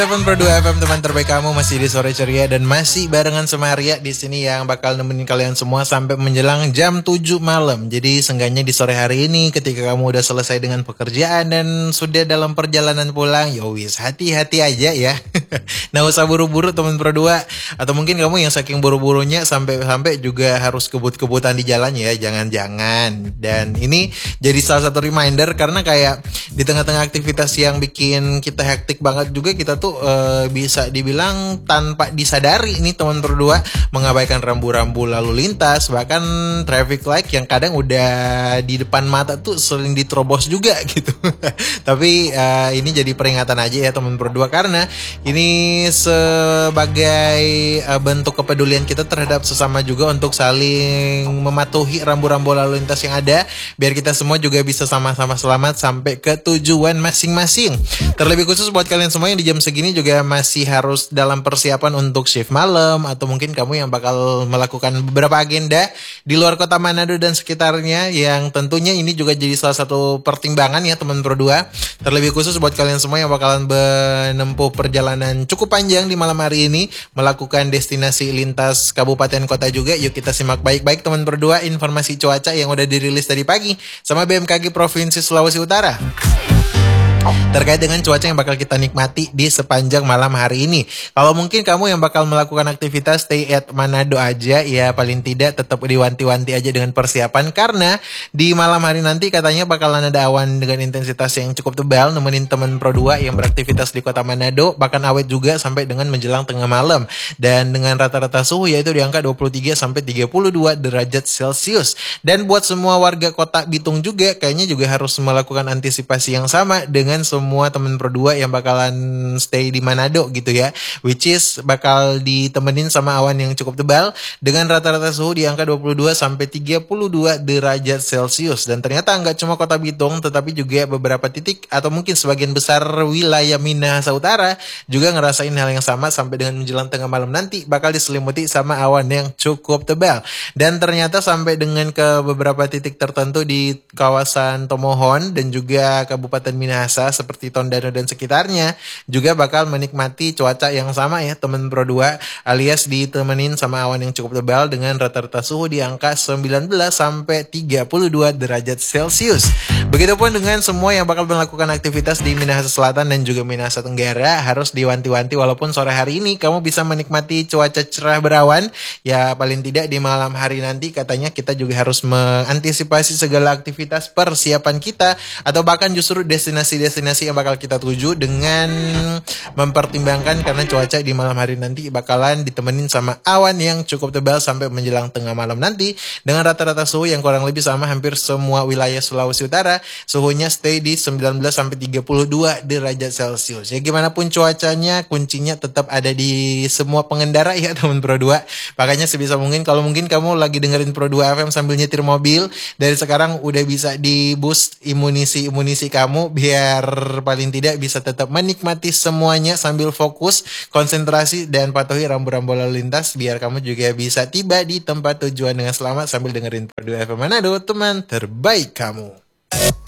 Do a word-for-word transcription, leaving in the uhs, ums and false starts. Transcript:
delapan puluh dua F M, teman terbaik kamu, masih di sore ceria dan masih barengan sama Arya di sini yang bakal nemenin kalian semua sampai menjelang jam tujuh malam. Jadi seenggaknya di sore hari ini ketika kamu udah selesai dengan pekerjaan dan sudah dalam perjalanan pulang, ya wis hati-hati aja ya. Nah, usah buru-buru teman Pro dua, atau mungkin kamu yang saking buru-burunya sampai-sampai juga harus kebut-kebutan di jalan ya, jangan-jangan. Dan ini jadi salah satu reminder karena kayak di tengah-tengah aktivitas yang bikin kita hektik banget juga, kita tuh uh, bisa dibilang tanpa disadari ini teman berdua mengabaikan rambu-rambu lalu lintas, bahkan traffic light yang kadang udah di depan mata tuh sering diterobos juga gitu. Tapi uh, ini jadi peringatan aja ya teman berdua, karena ini sebagai uh, bentuk kepedulian kita terhadap sesama juga untuk saling mematuhi rambu-rambu lalu lintas yang ada, biar kita semua juga bisa sama-sama selamat sampai ke tujuan masing-masing. Terlebih khusus buat kalian semua yang di jam segini juga masih harus dalam persiapan untuk shift malam, atau mungkin kamu yang bakal melakukan beberapa agenda di luar kota Manado dan sekitarnya, yang tentunya ini juga jadi salah satu pertimbangan ya teman Pro dua. Terlebih khusus buat kalian semua yang bakalan menempuh perjalanan cukup panjang di malam hari ini, melakukan destinasi lintas kabupaten kota juga. Yuk kita simak baik-baik teman Pro dua informasi cuaca yang udah dirilis tadi pagi sama B M K G Provinsi Sulawesi Utara terkait dengan cuaca yang bakal kita nikmati di sepanjang malam hari ini. Kalau mungkin kamu yang bakal melakukan aktivitas stay at Manado aja, ya paling tidak tetap diwanti-wanti aja dengan persiapan, karena di malam hari nanti katanya bakalan ada awan dengan intensitas yang cukup tebal nemenin teman Pro dua yang beraktivitas di kota Manado, bahkan awet juga sampai dengan menjelang tengah malam, dan dengan rata-rata suhu yaitu di angka dua puluh tiga sampai tiga puluh dua derajat Celcius. Dan buat semua warga kota Bitung juga kayaknya juga harus melakukan antisipasi yang sama dengan semua temen Pro dua yang bakalan stay di Manado gitu ya, which is bakal ditemenin sama awan yang cukup tebal dengan rata-rata suhu di angka dua puluh dua sampai tiga puluh dua derajat Celcius. Dan ternyata nggak cuma kota Bitung, tetapi juga beberapa titik atau mungkin sebagian besar wilayah Minahasa Utara juga ngerasain hal yang sama sampai dengan menjelang tengah malam nanti bakal diselimuti sama awan yang cukup tebal. Dan ternyata sampai dengan ke beberapa titik tertentu di kawasan Tomohon dan juga Kabupaten Minahasa seperti Tondano dan sekitarnya juga bakal menikmati cuaca yang sama ya teman Pro dua, alias ditemenin sama awan yang cukup tebal dengan rata-rata suhu di angka sembilan belas sampai tiga puluh dua derajat Celcius. Begitupun dengan semua yang bakal melakukan aktivitas di Minahasa Selatan dan juga Minahasa Tenggara, harus diwanti-wanti walaupun sore hari ini kamu bisa menikmati cuaca cerah berawan, ya paling tidak di malam hari nanti katanya kita juga harus mengantisipasi segala aktivitas persiapan kita, atau bahkan justru destinasi-destinasi yang bakal kita tuju dengan mempertimbangkan karena cuaca di malam hari nanti bakalan ditemenin sama awan yang cukup tebal sampai menjelang tengah malam nanti dengan rata-rata suhu yang kurang lebih sama hampir semua wilayah Sulawesi Utara. Suhunya stay di sembilan belas sampai tiga puluh dua derajat Celcius. Ya gimana pun cuacanya, kuncinya tetap ada di semua pengendara ya teman Pro dua. Makanya sebisa mungkin kalau mungkin kamu lagi dengerin Pro dua F M sambil nyetir mobil, dari sekarang udah bisa di boost imunisi-imunisi kamu biar paling tidak bisa tetap menikmati semuanya sambil fokus, konsentrasi, dan patuhi rambu-rambu lalu lintas biar kamu juga bisa tiba di tempat tujuan dengan selamat sambil dengerin Pro dua F M Manado, teman terbaik kamu.